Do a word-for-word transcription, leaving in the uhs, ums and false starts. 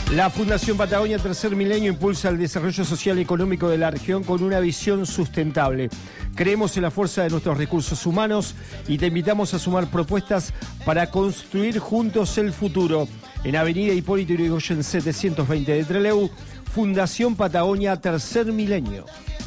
La Fundación Patagonia Tercer Milenio impulsa el desarrollo social y económico de la región con una visión sustentable. Creemos en la fuerza de nuestros recursos humanos y te invitamos a sumar propuestas para construir juntos el futuro. En Avenida Hipólito Yrigoyen setecientos veinte de Trelew, Fundación Patagonia Tercer Milenio.